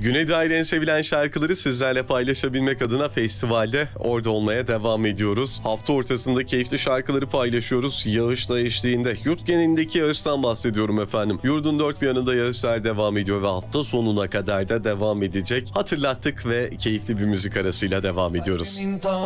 Güney dair en sevilen şarkıları sizlerle paylaşabilmek adına festivalde orada olmaya devam ediyoruz. Hafta ortasında keyifli şarkıları paylaşıyoruz. Yağışla eşliğinde. Yurt genelindeki yağıştan bahsediyorum efendim. Yurdun dört bir yanında yağışlar devam ediyor ve hafta sonuna kadar da devam edecek. Hatırlattık ve keyifli bir müzik arasıyla devam ediyoruz.